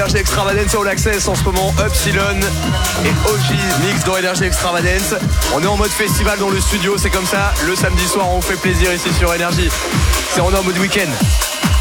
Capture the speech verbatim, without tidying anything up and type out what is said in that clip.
Energy Extravagance All Access en ce moment, Upsilon et O G mix dans Energy Extravagance. On est en mode festival dans le studio, c'est comme ça. Le samedi soir, on vous fait plaisir ici sur Energy. C'est on est en mode week-end.